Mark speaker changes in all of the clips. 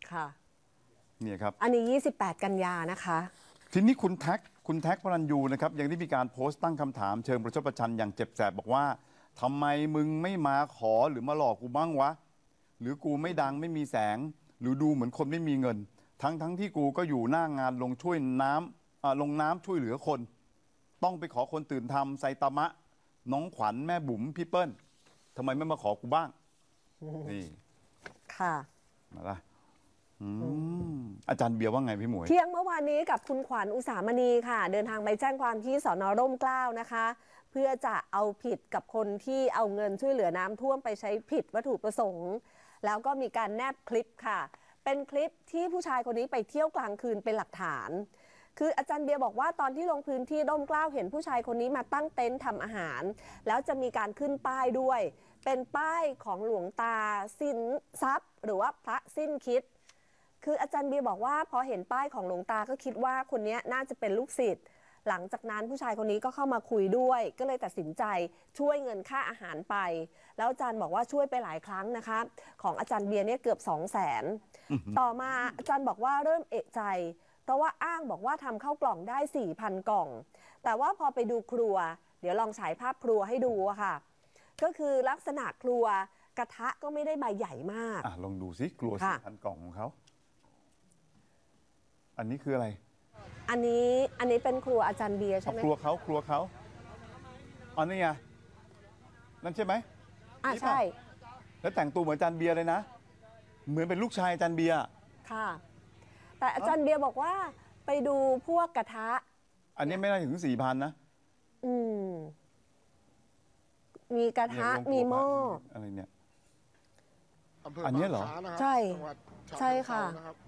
Speaker 1: ค่ะ
Speaker 2: เนี่ยครับ
Speaker 1: อันนี้28 กันยานะคะ
Speaker 2: ทีนี้คุณแท็กพลันยูนะครับยังได้มีการโพสต์ตั้งคำถามเชิงประชดประชันอย่างเจ็บแสบบอกว่าทำไมมึงไม่มาขอหรือมาหลอกกูบ้างวะหรือกูไม่ดังไม่มีแสงหรือดูเหมือนคนไม่มีเงินทั้งที่กูก็อยู่หน้างานลงช่วยน้ำลงน้ำช่วยเหลือคนต้องไปขอคนตื่นทำไซตามะน้องขวัญแม่บุ๋มพี่เปิ้ลทำไมไม่มาขอกูบ้างนี่
Speaker 1: ค่ะ
Speaker 2: มาละอาจารย์เบียร์ว่าไงพี่หมวย
Speaker 1: เที่ยงเมื่อวานนี้กับคุณขวัญอุสามณีค่ะเดินทางไปแจ้งความที่สน.ร่มเกล้านะคะเพื่อจะเอาผิดกับคนที่เอาเงินช่วยเหลือน้ำท่วมไปใช้ผิดวัตถุประสงค์แล้วก็มีการแนบคลิปค่ะเป็นคลิปที่ผู้ชายคนนี้ไปเที่ยวกลางคืนเป็นหลักฐานคืออาจารย์เบียร์บอกว่าตอนที่ลงพื้นที่ร่มเกล้าเห็นผู้ชายคนนี้มาตั้งเต็นท์ทำอาหารแล้วจะมีการขึ้นป้ายด้วยเป็นป้ายของหลวงตาสินทรัพย์หรือว่าพระสิ้นคิดคืออาจารย์เบียร์บอกว่าพอเห็นป้ายของหลวงตาก็คิดว่าคนนี้น่าจะเป็นลูกศิษย์หลังจากนั้นผู้ชายคนนี้ก็เข้ามาคุยด้วยก็เลยตัดสินใจช่วยเงินค่าอาหารไปแล้วอาจารย์บอกว่าช่วยไปหลายครั้งนะคะของอาจารย์เบียร์เนี่ยเกือบ200,000ต่อมาอาจารย์บอกว่าเริ่มเอะใจเพราะว่าอ้างบอกว่าทำข้าวกล่องได้ 4,000 กล่องแต่ว่าพอไปดูครัวเดี๋ยวลองฉายภาพครัวให้ดูอะค่ะก็คือลักษณะครัวกระทะก็ไม่ได้ใบใหญ่มาก
Speaker 2: ลองดูซิครัว 4,000 กล่องของเขาอันนี้คืออะไร
Speaker 1: อันนี้เป็นครัวอาจารย์เบียร์ใช่ไหม
Speaker 2: ครัวเขาอันนี้ไงนั่นใช่ไหม
Speaker 1: ใช่
Speaker 2: แล้วแต่งตัวเหมือนอาจารย์เบียร์เลยนะเหมือนเป็นลูกชายอาจารย์เบียร์
Speaker 1: ค่ะแต่อาจารย์เบียร์บอกว่าไปดูพวกกระทะ
Speaker 2: อันนี้ไม่น่าถึง 4,000 นะ
Speaker 1: มีกระทะมีหม้อ
Speaker 2: อะไรเนี่ยอันนี้เหรอ
Speaker 1: ใช่ใช่ค่ะ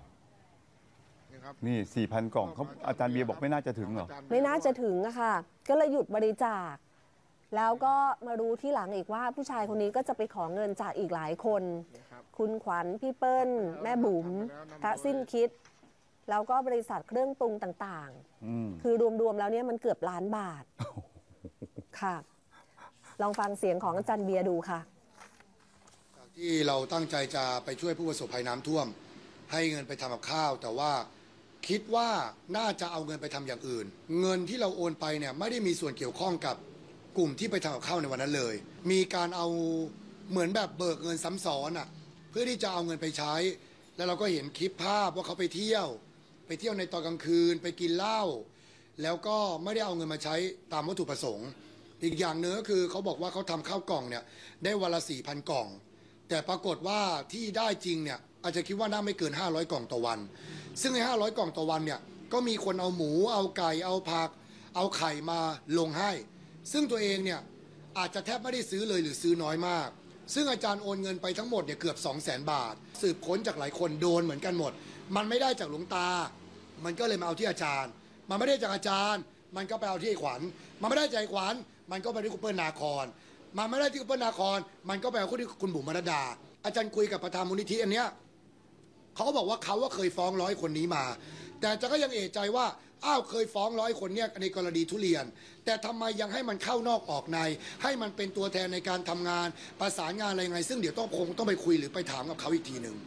Speaker 2: นี่ 4,000 กล่องเขาอาจารย์เบียร์บอกไม่น่าจะถึงเหรอ
Speaker 1: ไม่น่าจะถึงอะค่ะก็เลยหยุดบริจาคแล้วก็มารู้ที่หลังอีกว่าผู้ชายคนนี้ก็จะไปขอเงินจากอีกหลายคนคุณขวัญพี่เปิ้ลแม่บุ๋มพระสิ้นคิดแล้วก็บริษัทเครื่องปรุงต่างๆคือรวมๆแล้วเนี่ยมันเกือบล้านบาทค่ะลองฟังเสียงของอาจารย์เบียร์ดูค่ะ
Speaker 3: ที่เราตั้งใจจะไปช่วยผู้ประสบภัยน้ำท่วมให้เงินไปทำกับข้าวแต่ว่าคิดว่าน่าจะเอาเงินไปทำอย่างอื่นเงินที่เราโอนไปเนี่ยไม่ได้มีส่วนเกี่ยวข้องกับกลุ่มที่ไปทำกับข้าวในวันนั้นเลยมีการเอาเหมือนแบบเบิกเงินซ้ำซ้อนอ่ะเพื่อที่จะเอาเงินไปใช้แล้วเราก็เห็นคลิปภาพว่าเขาไปเที่ยวในตอนกลางคืนไปกินเหล้าแล้วก็ไม่ได้เอาเงินมาใช้ตามวัตถุประสงค์อีกอย่างหนึ่งก็คือเขาบอกว่าเขาทำข้าวกล่องเนี่ยได้วันละ 4,000 กล่องแต่ปรากฏว่าที่ได้จริงเนี่ยอาจจะคิดว่าน่าไม่เกิน500 กล่องต่อวันซึ่งใน500 กล่องต่อวันเนี่ยก็มีคนเอาหมูเอาไก่เอาผักเอาไข่มาลงให้ซึ่งตัวเองเนี่ยอาจจะแทบไม่ได้ซื้อเลยหรือซื้อน้อยมากซึ่งอาจารย์โอนเงินไปทั้งหมดเนี่ยเกือบ 200,000 บาทสืบค้นจากหลายคนโดนเหมือนกันหมดมันไม่ได้จากหลวงตามันก็เลยมาเอาที่อาจารย์มันไม่ได้จากอาจารย์มันก็ไปเอาที่ไอ้ขวัญมันไม่ได้จากไอ้ขวัญมันก็ไปที่คุณเปิ้ลนาครมันไม่ได้ที่คุณเปิ้ลนาครมันก็ไปเอาที่คุณบุ๋มมรดาอาจารย์คุยกับประธานมูลนิธิอันเนี้ยเขาก็บอกว่าเขาว่าเคยฟ้อง100 คนนี้มาแต่จะก็ยังเอะใจว่าอ้าวเคยฟ้อง100 คนเนี่ยในกรณีทุเรียนแต่ทำไมยังให้มันเข้านอกออกในให้มันเป็นตัวแทนในการทำงานประสานงานอะไรไงซึ่งเดี๋ยวคงต้องไปคุยหรือไปถามกับเขาอีกทีหนึ่ง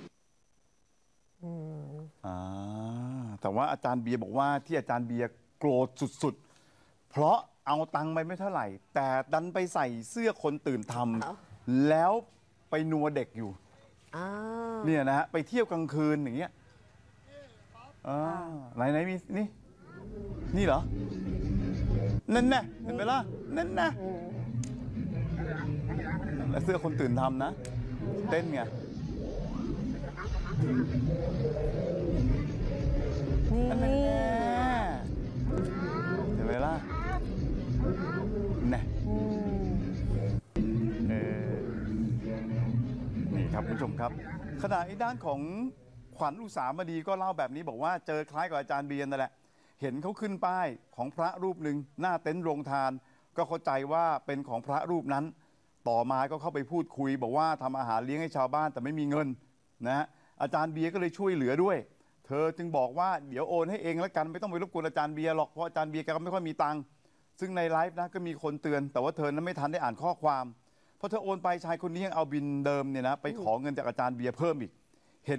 Speaker 2: แต่ว่าอาจารย์เบียร์บอกว่าที่อาจารย์เบียร์โกรธสุดๆเพราะเอาตังค์ไปไม่เท่าไหร่แต่ดันไปใส่เสื้อคนตื่นทำแล้วไปนัวเด็กอยู่เนี่ยนะฮะไปเที่ยวกลางคืนอย่างเงี้ยไหนมีนี่เหรอนั่นแน่เห็นไหมล่ะนั่นนะแล้วเสื้อคนตื่นทำนะเต้นไงนั่นแน่เห็นไหมล่ะนี่นี่ครับคุณผู้ชมครับขณะด้านของขวัญอุสามณีก็เล่าแบบนี้บอกว่าเจอคล้ายกับอาจารย์เบียร์นั่นแหละเห็นเขาขึ้นป้ายของพระรูปหนึ่งหน้าเต็นท์โรงทานก็เข้าใจว่าเป็นของพระรูปนั้นต่อมาก็เข้าไปพูดคุยบอกว่าทำอาหารเลี้ยงให้ชาวบ้านแต่ไม่มีเงินนะฮะอาจารย์เบียร์ก็เลยช่วยเหลือด้วยเธอจึงบอกว่าเดี๋ยวโอนให้เองแล้วกันไม่ต้องไปรบกวนอาจารย์เบียร์หรอกเพราะอาจารย์เบียร์แกก็ไม่ค่อยมีตังค์ซึ่งในไลฟ์นะก็มีคนเตือนแต่ว่าเธอนั้นไม่ทันได้อ่านข้อความพอเธอโอนไปชายคนนี้ยังเอาบินเดิมเนี่ยนะไปขอเงินจากอาจารย์เบียร์เพิ่มอีก